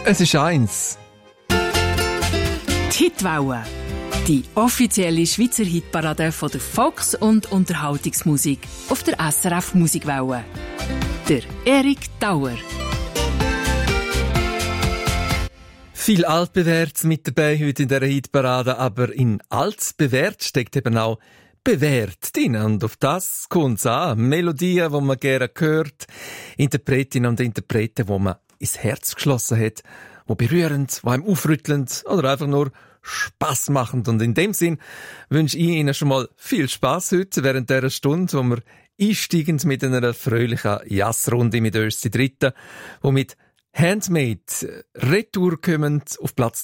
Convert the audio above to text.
Es ist 1. Die Hitwelle. Die offizielle Schweizer Hitparade von der Volks- und Unterhaltungsmusik auf der SRF Musikwelle. Der Erik Dauer. Viel Altbewährtes mit dabei heute in dieser Hitparade, aber in Altbewährt steckt eben auch bewährt drin. Und auf das kommt es an. Melodien, die man gerne hört, Interpretinnen und Interpreten, die man ins Herz geschlossen hat, die berührend, die einem aufrüttelnd oder einfach nur Spass machend. Und in dem Sinn wünsche ich Ihnen schon mal viel Spass heute während dieser Stunde, wo wir einsteigen mit einer fröhlichen Jazzrunde mit uns zu dritten, wo mit Handmade Retour kommend auf Platz